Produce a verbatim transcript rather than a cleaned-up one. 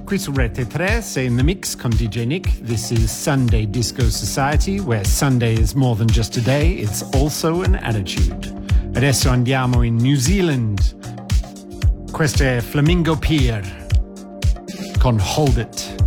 qui su Rete tre, sei in the mix con D J Nick. This is Sunday Disco Society, where Sunday is more than just a day, it's also an attitude. Adesso andiamo in New Zealand. Questo è Flamingo Pier con Hold It.